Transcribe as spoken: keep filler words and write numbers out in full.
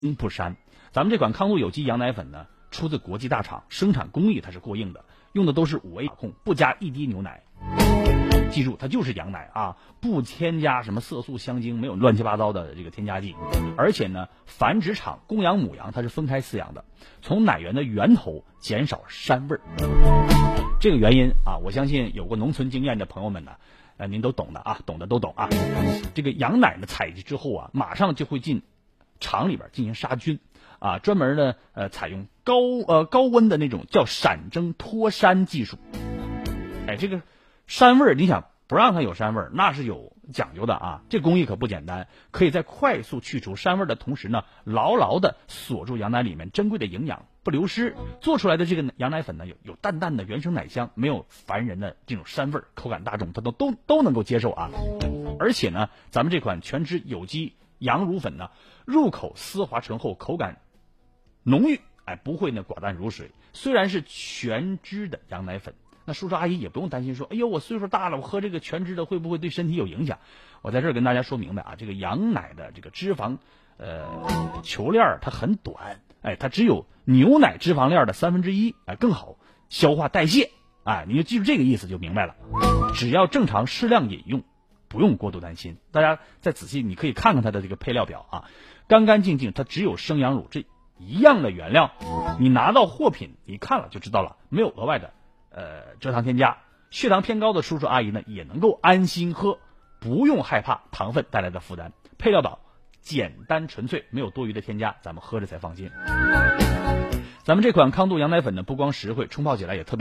不膻。咱们这款康度有机羊奶粉呢，出自国际大厂，生产工艺它是过硬的，用的都是五 A 把控，不加一滴牛奶。记住，它就是羊奶啊，不添加什么色素、香精，没有乱七八糟的这个添加剂。而且呢，繁殖场公羊母羊它是分开饲养的，从奶源的源头减少膻味儿。这个原因啊，我相信有过农村经验的朋友们呢，呃，您都懂的啊，懂的都懂啊。这个羊奶呢，采集之后啊，马上就会进厂里边进行杀菌啊，专门呢，呃，采用高呃高温的那种叫闪蒸脱膻技术。哎，这个膻味儿，你想不让它有膻味儿，那是有讲究的啊。这工艺可不简单，可以在快速去除膻味儿的同时呢，牢牢的锁住羊奶里面珍贵的营养不流失。做出来的这个羊奶粉呢，有有淡淡的原生奶香，没有烦人的这种膻味儿，口感大众它都都都能够接受啊。而且呢，咱们这款全脂有机羊乳粉呢，入口丝滑醇厚，口感浓郁，哎，不会呢寡淡如水。虽然是全脂的羊奶粉，那叔叔阿姨也不用担心说，哎呦，我岁数大了，我喝这个全脂的会不会对身体有影响？我在这儿跟大家说明白啊，这个羊奶的这个脂肪呃球链它很短，哎，它只有牛奶脂肪链的三分之一，哎，更好消化代谢，哎，你就记住这个意思就明白了。只要正常适量饮用，不用过度担心。大家再仔细，你可以看看它的这个配料表啊，干干净净，它只有生羊乳这一样的原料，你拿到货品你看了就知道了，没有额外的呃蔗糖添加。血糖偏高的叔叔阿姨呢，也能够安心喝，不用害怕糖分带来的负担。配料表简单纯粹，没有多余的添加，咱们喝着才放心。咱们这款康度羊奶粉呢，不光实惠，冲泡起来也特别